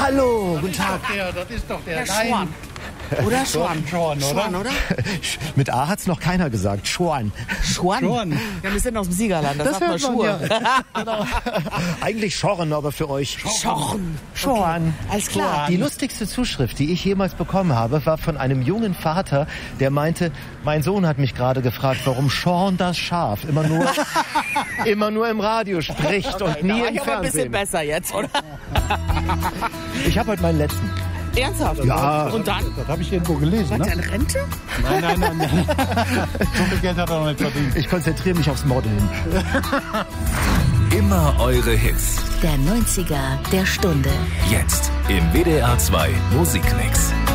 Hallo, guten Tag. Das ist doch der Schwan. Oder Schwan? Schwan, oder? Mit A hat's noch keiner gesagt. Schwan. Schwan? Ja, wir sind aus dem Siegerland, das sagt man Schuhe. Ja. Genau. Eigentlich Schorren, aber für euch. Schorren. Schwan. Okay. Alles klar. Die lustigste Zuschrift, die ich jemals bekommen habe, war von einem jungen Vater, der meinte, mein Sohn hat mich gerade gefragt, warum Sean das Schaf immer nur im Radio spricht und nie im Da war ich aber ein bisschen Fernsehen. besser jetzt, oder? Ich habe heute meinen letzten. Ernsthaft? Ja. Und dann? Das habe ich irgendwo gelesen. Was, Ne? eine Rente? Nein. So viel Geld hat er noch nicht verdient. Ich konzentriere mich aufs Modeln. Immer eure Hits. Der 90er der Stunde. Jetzt im WDR 2 Musikmix.